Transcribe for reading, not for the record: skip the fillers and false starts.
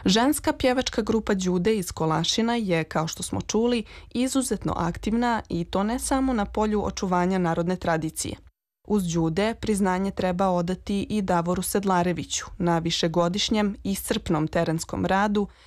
Ženska pjevačka grupa Đude iz Kolašina je, kao što smo čuli, izuzetno aktivna i to ne samo na polju očuvanja narodne tradicije. Uz Đude priznanje treba odati i Davoru Sedlareviću na višegodišnjem iscrpnom terenskom radu